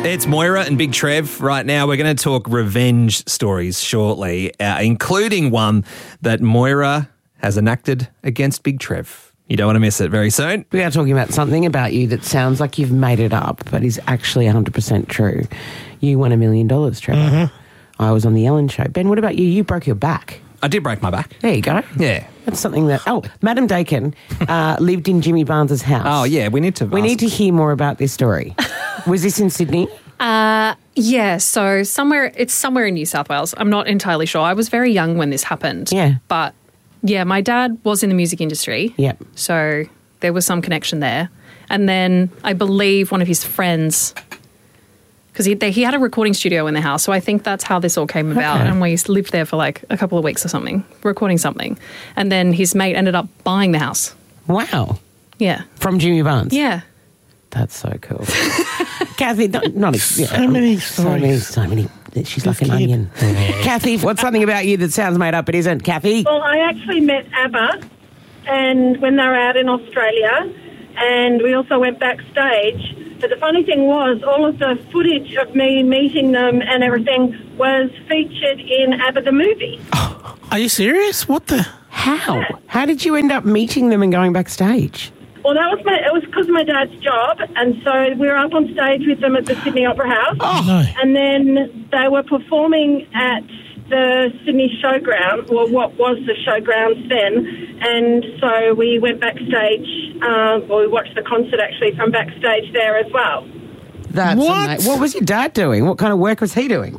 It's Moira and Big Trev right now. We're going to talk revenge stories shortly, including one that Moira has enacted against Big Trev. You don't want to miss it very soon. We are talking about something about you that sounds like you've made it up, but is actually 100% true. You won $1 million, Trevor. Mm-hmm. I was on the Ellen Show. Ben, what about you? You broke your back. I did break my back. There you go. Yeah. That's something that... Oh, Madam Dakin lived in Jimmy Barnes's house. Oh, yeah, we need to hear more about this story. Was this in Sydney? Yeah, so it's somewhere in New South Wales. I'm not entirely sure. I was very young when this happened. Yeah. But, yeah, my dad was in the music industry. Yep. So there was some connection there. And then I believe one of his friends... Because he had a recording studio in the house, so I think that's how this all came about. Okay. And we lived there for like a couple of weeks or something, recording something. And then his mate ended up buying the house. Wow. Yeah. From Jimmy Barnes? Yeah. That's so cool. Kathy, so many stories. So many. She's like an onion. Kathy, what's something about you that sounds made up but isn't? Kathy? Well, I actually met ABBA and when they were out in Australia, and we also went backstage. But the funny thing was, all of the footage of me meeting them and everything was featured in ABBA the movie. Oh, are you serious? What the? How? How did you end up meeting them and going backstage? Well, it was because of my dad's job, and so we were up on stage with them at the Sydney Opera House. Oh, no. And then they were performing at the Sydney Showground, or what was the Showgrounds then, and so we went backstage, we watched the concert actually from backstage there as well. That's amazing. What was your dad doing? What kind of work was he doing?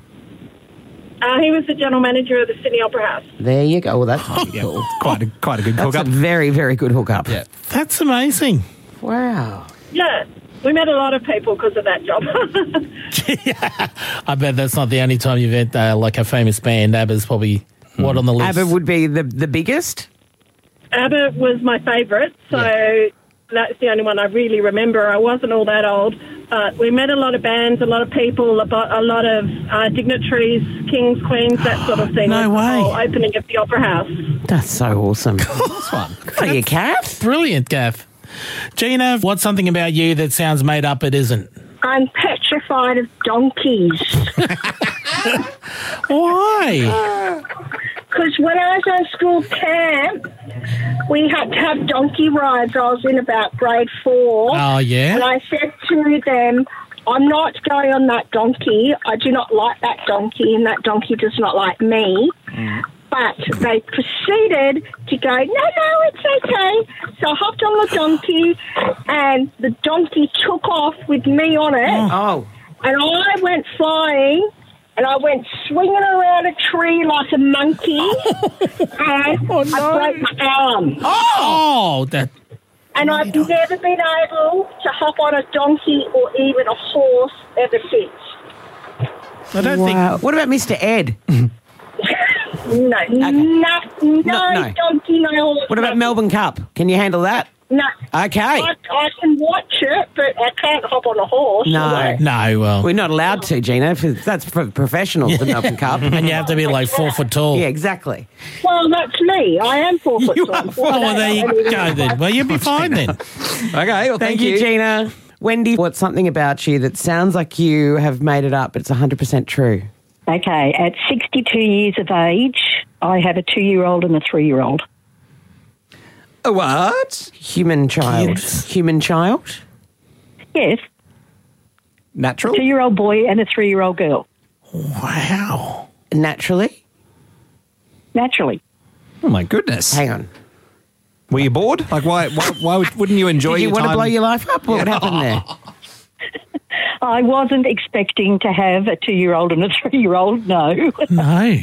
He was the general manager of the Sydney Opera House. There you go. Well, that's cool. Quite a good hookup. That's a very, very good hookup. Yeah. That's amazing. Wow. Yeah. We met a lot of people because of that job. Yeah, I bet that's not the only time you've met like a famous band. ABBA's probably what on the list? ABBA would be the biggest? ABBA was my favourite, so that's the only one I really remember. I wasn't all that old, but we met a lot of bands, a lot of people, a lot of dignitaries, kings, queens, that sort of thing. No way. The whole opening of the Opera House. That's so awesome. That's fun. Good for you, Kath. Brilliant, Gaff. Gina, what's something about you that sounds made up it isn't? I'm petrified of donkeys. Why? Because when I was on school camp, we had to have donkey rides. I was in about grade 4. Oh, yeah? And I said to them, I'm not going on that donkey. I do not like that donkey, and that donkey does not like me. But they proceeded to go, no, it's okay. So I hopped on the donkey, and the donkey took off with me on it. Oh. And I went flying, and I went swinging around a tree like a monkey, and I broke my arm. Oh, that... And I've never been able to hop on a donkey or even a horse ever since. I don't think... What about Mr. Ed? No, No. donkey, no horse. What about Melbourne Cup? Can you handle that? No. Okay. I can watch it, but I can't hop on a horse. No, well... We're not allowed to, Gina. That's for professionals, the Melbourne Cup. And you have to be like 4 foot tall. Yeah, exactly. Well, that's me. I am 4 foot You tall. are Oh, well, there you go then. Well, you'll be fine then. Okay, well, Thank you, Gina. Wendy, what's something about you that sounds like you have made it up, but it's 100% true? Okay, at 62 years of age, I have a 2-year-old and a 3-year-old. A what? Human child. Yes. Human child? Yes, Natural? 2-year-old boy and a 3-year-old girl. Wow. Naturally? Naturally. Oh, my goodness. Hang on. Were you bored? Like, why wouldn't you enjoy Did you your want time? to blow your life up? What happened there? I wasn't expecting to have a 2-year-old and a 3-year-old, no. No.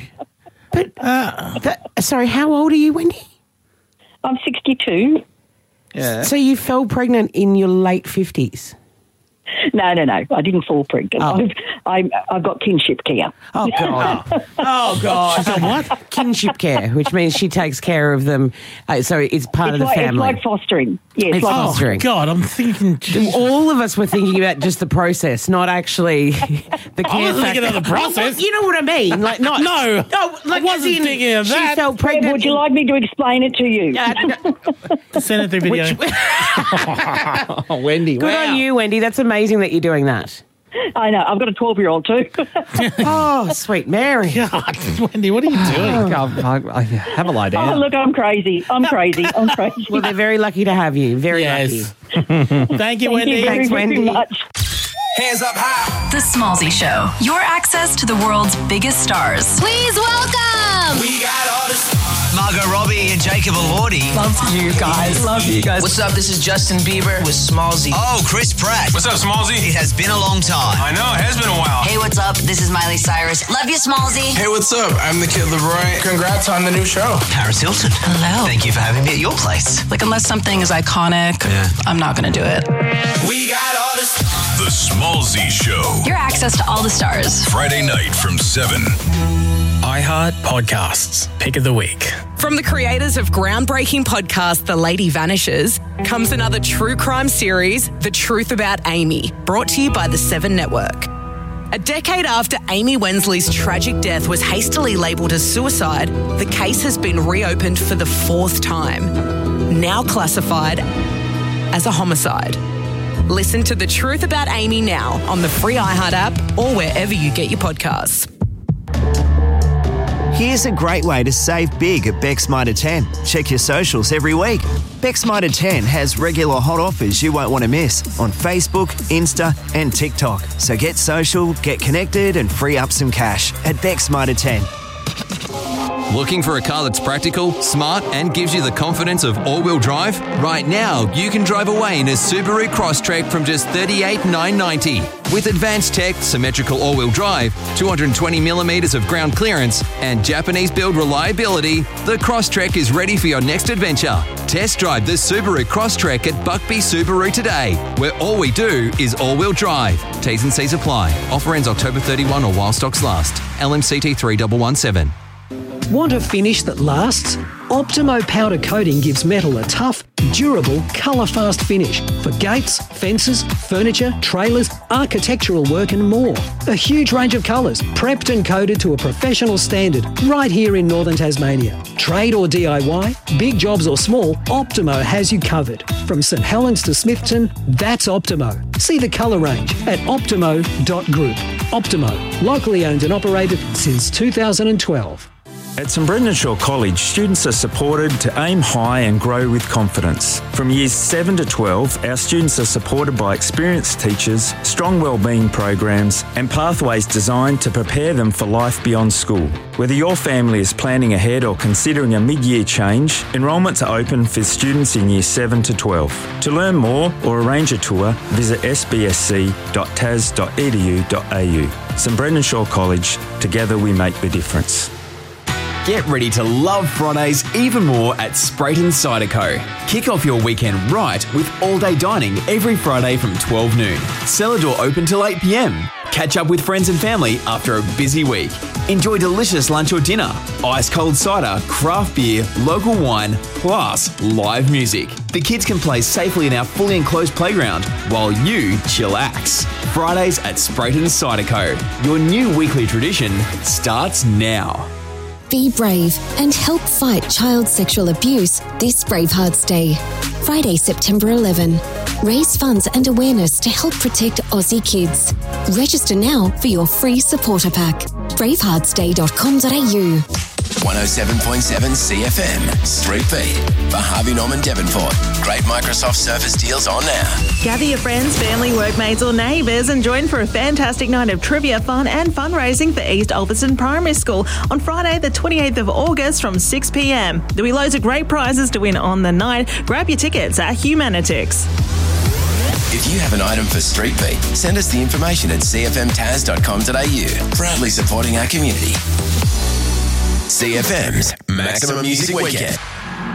But, sorry, how old are you, Wendy? I'm 62. Yeah. So you fell pregnant in your late 50s? No. I didn't fall pregnant. Oh. I've got kinship care. Oh, God. Oh, God. So what? Kinship care, which means she takes care of them. So it's part of the It's family. like fostering. Yeah, It's like fostering. Oh, God, I'm thinking... Jesus. All of us were thinking about just the process, not actually the care I was thinking factor. of the process. You know what I mean? Like, not... No. Like, I wasn't as in, thinking of that. She fell pregnant. Would you like me to explain it to you? Send it through video. Oh, Wendy, Good on you, Wendy. That's amazing that you're doing that. I know. I've got a 12-year-old too. Oh, sweet Mary. God, Wendy, what are you doing? I have a lie down. Oh, look, I'm crazy. I'm crazy. Well, they're very lucky to have you. Very lucky. Thank you, Wendy. Thank you very, Thanks, very Wendy. much. Hands up high. The Smallsy Show. Your access to the world's biggest stars. Please welcome. We got all the stars. Margot Robbie and Jacob Elordi. Love you guys. Love you guys. What's up? This is Justin Bieber with Smallsy. Oh, Chris Pratt. What's up, Smallsy? It has been a long time. I know, it has been a while. Hey, what's up? This is Miley Cyrus. Love you, Smallsy. Hey, what's up? I'm the Kid Leroy. Congrats on the new show. Paris Hilton. Hello. Thank you for having me at your place. Like, unless something is iconic, I'm not going to do it. We got all the stars. The Smallsy Show. Your access to all the stars. Friday night from 7. iHeart Podcasts. Pick of the week. From the creators of groundbreaking podcast The Lady Vanishes comes another true crime series, The Truth About Amy, brought to you by the 7 Network. A decade after Amy Wensley's tragic death was hastily labelled as suicide, the case has been reopened for the 4th time, now classified as a homicide. Listen to The Truth About Amy now on the free iHeart app or wherever you get your podcasts. Here's a great way to save big at Beck's Mitre 10. Check your socials every week. Beck's Mitre 10 has regular hot offers you won't want to miss on Facebook, Insta and TikTok. So get social, get connected and free up some cash at Beck's Mitre 10. Looking for a car that's practical, smart, and gives you the confidence of all-wheel drive? Right now, you can drive away in a Subaru Crosstrek from just $38,990. With advanced tech, symmetrical all-wheel drive, 220mm of ground clearance, and Japanese-build reliability, the Crosstrek is ready for your next adventure. Test drive the Subaru Crosstrek at Buckby Subaru today, where all we do is all-wheel drive. T's and C's apply. Offer ends October 31 or while stocks last. LMCT 3117. Want a finish that lasts? Optimo powder coating gives metal a tough, durable, colour-fast finish for gates, fences, furniture, trailers, architectural work and more. A huge range of colours, prepped and coated to a professional standard right here in northern Tasmania. Trade or DIY, big jobs or small, Optimo has you covered. From St Helens to Smithton, that's Optimo. See the colour range at optimo.group. Optimo, locally owned and operated since 2012. At St Brendan-Shaw College, students are supported to aim high and grow with confidence. From years 7 to 12, our students are supported by experienced teachers, strong wellbeing programs and pathways designed to prepare them for life beyond school. Whether your family is planning ahead or considering a mid-year change, enrolments are open for students in years 7 to 12. To learn more or arrange a tour, visit sbsc.tas.edu.au. St Brendan-Shaw College, together we make the difference. Get ready to love Fridays even more at Sprayton Cider Co. Kick off your weekend right with all-day dining every Friday from 12 noon. Cellar door open till 8 p.m. Catch up with friends and family after a busy week. Enjoy delicious lunch or dinner, ice-cold cider, craft beer, local wine, plus live music. The kids can play safely in our fully enclosed playground while you chillax. Fridays at Sprayton Cider Co. Your new weekly tradition starts now. Be brave and help fight child sexual abuse this Bravehearts Day. Friday, September 11. Raise funds and awareness to help protect Aussie kids. Register now for your free supporter pack. braveheartsday.com.au. 107.7 CFM, Street Beat for Harvey Norman Devonport. Great Microsoft Surface deals on now. Gather your friends, family, workmates or neighbours and join for a fantastic night of trivia, fun and fundraising for East Alfredton Primary School on Friday the 28th of August from 6 p.m. There'll be loads of great prizes to win on the night. Grab your tickets at Humanitix. If you have an item for Street Beat, send us the information at cfmtaz.com.au. Proudly supporting our community. CFM's Maximum Music Weekend.